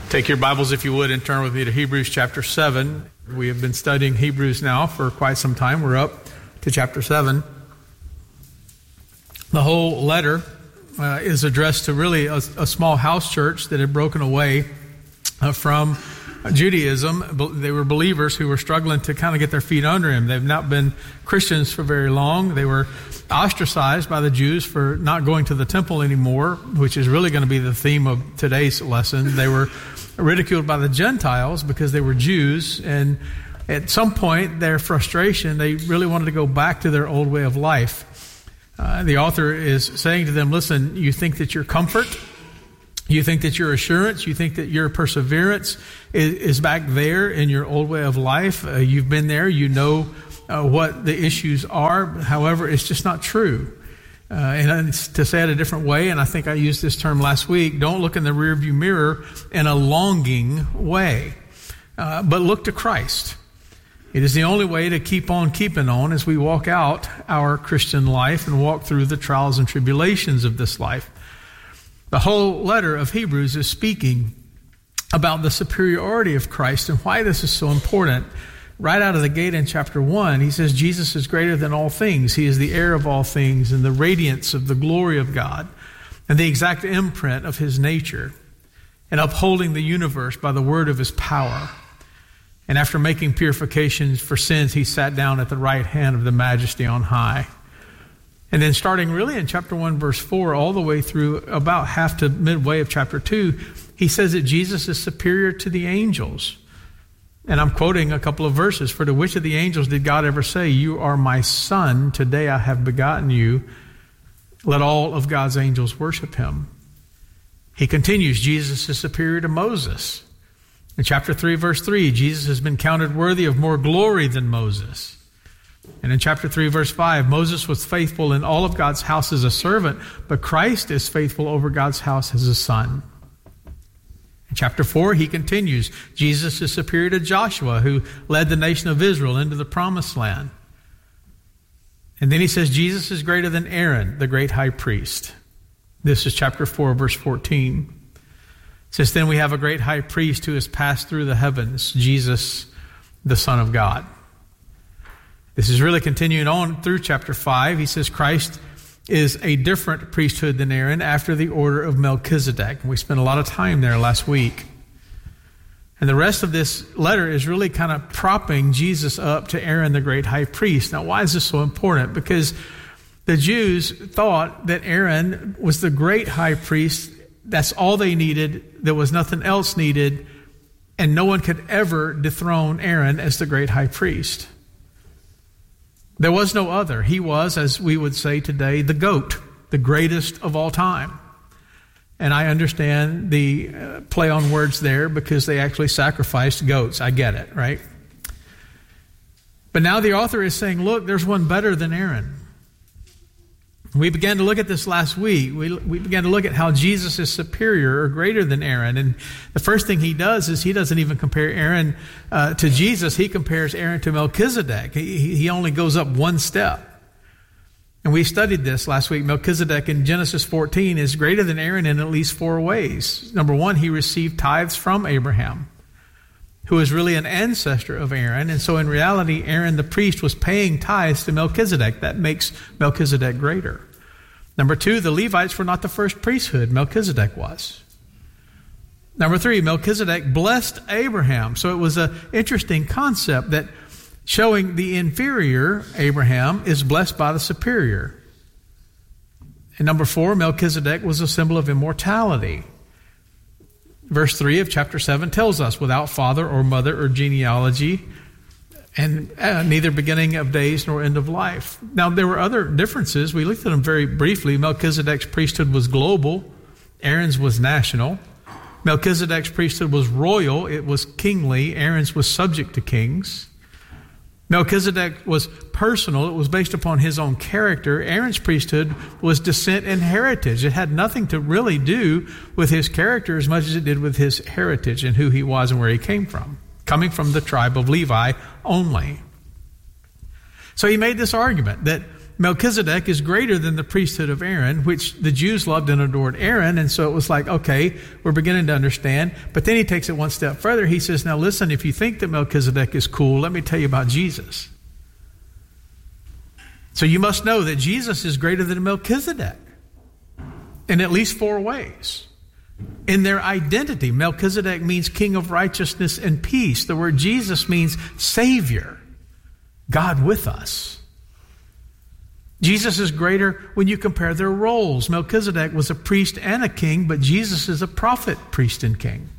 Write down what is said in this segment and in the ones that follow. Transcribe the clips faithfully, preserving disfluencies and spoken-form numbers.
Take your Bibles, if you would, and turn with me to Hebrews chapter seven. We have been studying Hebrews now for quite some time. We're up to chapter seven. The whole letter uh, is addressed to really a, a small house church that had broken away uh, from Judaism. They were believers who were struggling to kind of get their feet under him. They've not been Christians for very long. They were ostracized by the Jews for not going to the temple anymore, which is really going to be the theme of today's lesson. They were ridiculed by the Gentiles because they were Jews, and at some point, their frustration, they really wanted to go back to their old way of life. Uh, the author is saying to them, listen, you think that your comfort, you think that your assurance, you think that your perseverance is, is back there in your old way of life. Uh, you've been there, you know uh, what the issues are. However, it's just not true. Uh, and to say it a different way, and I think I used this term last week, don't look in the rearview mirror in a longing way, uh, but look to Christ. It is the only way to keep on keeping on as we walk out our Christian life and walk through the trials and tribulations of this life. The whole letter of Hebrews is speaking about the superiority of Christ and why this is so important. Right out of the gate in chapter one, he says Jesus is greater than all things. He is the heir of all things and the radiance of the glory of God and the exact imprint of his nature, and upholding the universe by the word of his power. And after making purifications for sins, he sat down at the right hand of the majesty on high. And then starting really in chapter one, verse four, all the way through about half to midway of chapter two, he says that Jesus is superior to the angels. And I'm quoting a couple of verses. For to which of the angels did God ever say, you are my son, today I have begotten you? Let all of God's angels worship him. He continues, Jesus is superior to Moses. In chapter three, verse three, Jesus has been counted worthy of more glory than Moses. And in chapter three, verse five, Moses was faithful in all of God's house as a servant, but Christ is faithful over God's house as a son. In chapter four, he continues, Jesus is superior to Joshua, who led the nation of Israel into the promised land. And then he says, Jesus is greater than Aaron, the great high priest. This is chapter four, verse fourteen. It says, then we have a great high priest who has passed through the heavens, Jesus, the Son of God. This is really continuing on through chapter five. He says, Christ is a different priesthood than Aaron after the order of Melchizedek. And we spent a lot of time there last week. And the rest of this letter is really kind of propping Jesus up to Aaron, the great high priest. Now, why is this so important? Because the Jews thought that Aaron was the great high priest. That's all they needed. There was nothing else needed. And no one could ever dethrone Aaron as the great high priest. There was no other. He was, as we would say today, the GOAT, the greatest of all time. And I understand the uh, play on words there because they actually sacrificed goats. I get it, right? But now the author is saying, look, there's one better than Aaron. We began to look at this last week. We, we began to look at how Jesus is superior or greater than Aaron. And the first thing he does is he doesn't even compare Aaron uh, to Jesus. He compares Aaron to Melchizedek. He, he only goes up one step. And we studied this last week. Melchizedek in Genesis fourteen is greater than Aaron in at least four ways. Number one, he received tithes from Abraham, who is really an ancestor of Aaron. And so in reality, Aaron the priest was paying tithes to Melchizedek. That makes Melchizedek greater. Number two, the Levites were not the first priesthood. Melchizedek was. Number three, Melchizedek blessed Abraham. So it was an interesting concept that showing the inferior, Abraham, is blessed by the superior. And number four, Melchizedek was a symbol of immortality. Verse three of chapter seven tells us, without father or mother or genealogy, and uh, neither beginning of days nor end of life. Now, there were other differences. We looked at them very briefly. Melchizedek's priesthood was global. Aaron's was national. Melchizedek's priesthood was royal. It was kingly. Aaron's was subject to kings. Melchizedek was personal. It was based upon his own character. Aaron's priesthood was descent and heritage. It had nothing to really do with his character as much as it did with his heritage and who he was and where he came from, coming from the tribe of Levi only. So he made this argument that Melchizedek is greater than the priesthood of Aaron, which the Jews loved and adored Aaron. And so it was like, okay, we're beginning to understand. But then he takes it one step further. He says, now listen, if you think that Melchizedek is cool, let me tell you about Jesus. So you must know that Jesus is greater than Melchizedek in at least four ways. In their identity, Melchizedek means king of righteousness and peace. The word Jesus means Savior, God with us. Jesus is greater when you compare their roles. Melchizedek was a priest and a king, but Jesus is a prophet, priest, and king.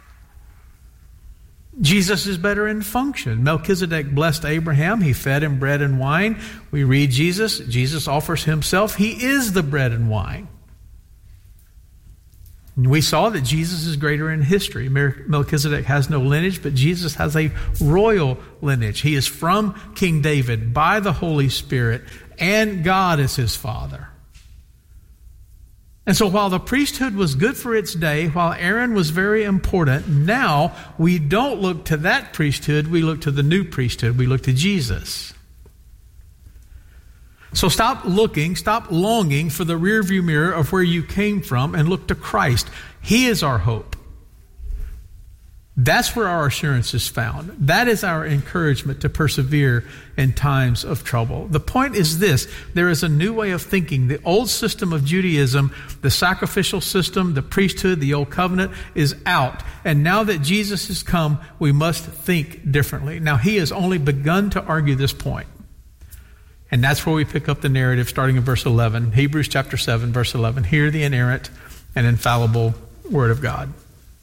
Jesus is better in function. Melchizedek blessed Abraham. He fed him bread and wine. We read Jesus. Jesus offers himself. He is the bread and wine. And we saw that Jesus is greater in history. Melchizedek has no lineage, but Jesus has a royal lineage. He is from King David by the Holy Spirit, and God is his father. And so while the priesthood was good for its day, while Aaron was very important, now we don't look to that priesthood, we look to the new priesthood, we look to Jesus. So stop looking, stop longing for the rearview mirror of where you came from and look to Christ. He is our hope. That's where our assurance is found. That is our encouragement to persevere in times of trouble. The point is this: there is a new way of thinking. The old system of Judaism, the sacrificial system, the priesthood, the old covenant is out. And now that Jesus has come, we must think differently. Now, he has only begun to argue this point. And that's where we pick up the narrative starting in verse eleven. Hebrews chapter seven, verse eleven. Hear the inerrant and infallible word of God.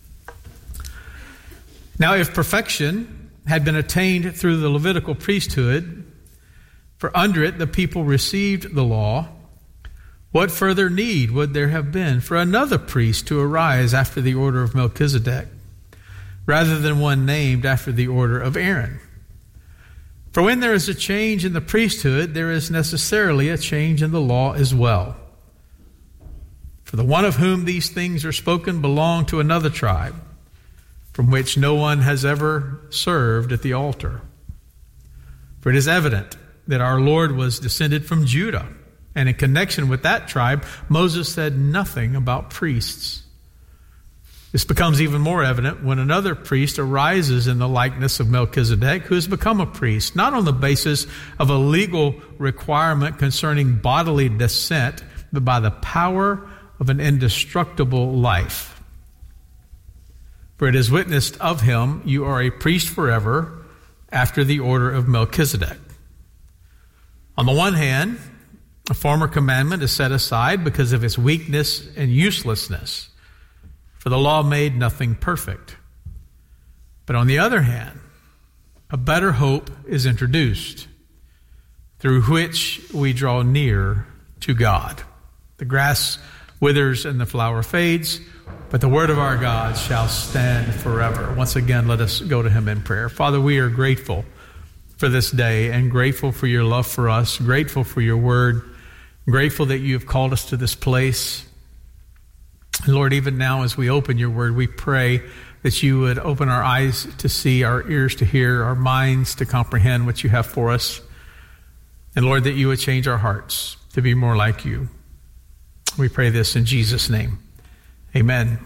Now, if perfection had been attained through the Levitical priesthood, for under it the people received the law, what further need would there have been for another priest to arise after the order of Melchizedek, rather than one named after the order of Aaron? For when there is a change in the priesthood, there is necessarily a change in the law as well. For the one of whom these things are spoken belonged to another tribe, from which no one has ever served at the altar. For it is evident that our Lord was descended from Judah, and in connection with that tribe, Moses said nothing about priests. This becomes even more evident when another priest arises in the likeness of Melchizedek, who has become a priest, not on the basis of a legal requirement concerning bodily descent, but by the power of an indestructible life. For it is witnessed of him, you are a priest forever, after the order of Melchizedek. On the one hand, a former commandment is set aside because of its weakness and uselessness, for the law made nothing perfect. But on the other hand, a better hope is introduced, through which we draw near to God. The grass withers and the flower fades, but the word of our God shall stand forever. Once again, let us go to him in prayer. Father, we are grateful for this day and grateful for your love for us, grateful for your word, grateful that you have called us to this place. Lord, even now as we open your word, we pray that you would open our eyes to see, our ears to hear, our minds to comprehend what you have for us. And Lord, that you would change our hearts to be more like you. We pray this in Jesus' name. Amen.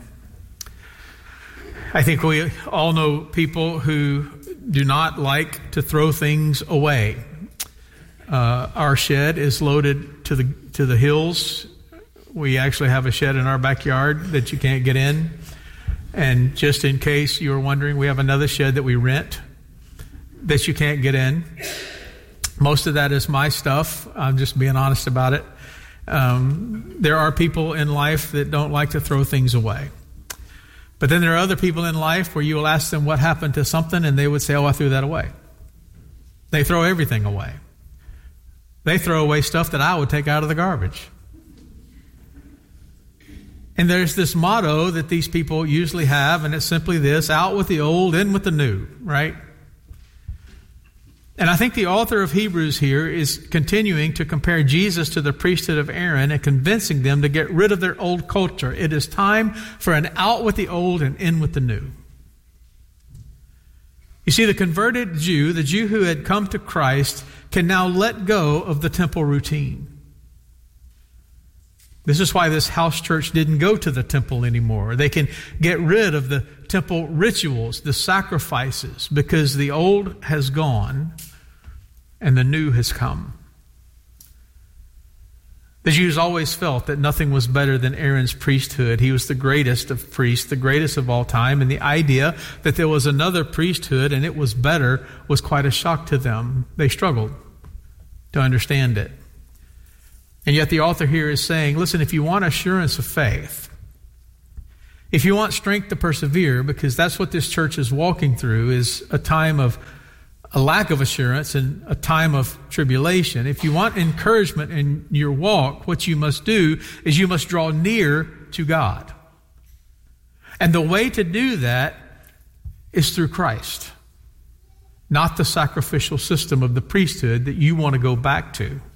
I think we all know people who do not like to throw things away. Uh, our shed is loaded to the to the hills. We actually have a shed in our backyard that you can't get in. And just in case you were wondering, we have another shed that we rent that you can't get in. Most of that is my stuff. I'm just being honest about it. Um, there are people in life that don't like to throw things away. But then there are other people in life where you will ask them what happened to something, and they would say, oh, I threw that away. They throw everything away. They throw away stuff that I would take out of the garbage. And there's this motto that these people usually have, and it's simply this: out with the old, in with the new, right? And I think the author of Hebrews here is continuing to compare Jesus to the priesthood of Aaron and convincing them to get rid of their old culture. It is time for an out with the old and in with the new. You You see, the converted Jew, the Jew who had come to Christ, can now let go of the temple routine. This is why this house church didn't go to the temple anymore. They can get rid of the temple rituals, the sacrifices, because the old has gone and the new has come. The Jews always felt that nothing was better than Aaron's priesthood. He was the greatest of priests, the greatest of all time, and the idea that there was another priesthood and it was better was quite a shock to them. They struggled to understand it. And yet the author here is saying, listen, if you want assurance of faith, if you want strength to persevere, because that's what this church is walking through, is a time of a lack of assurance and a time of tribulation. If you want encouragement in your walk, what you must do is you must draw near to God. And the way to do that is through Christ, not the sacrificial system of the priesthood that you want to go back to.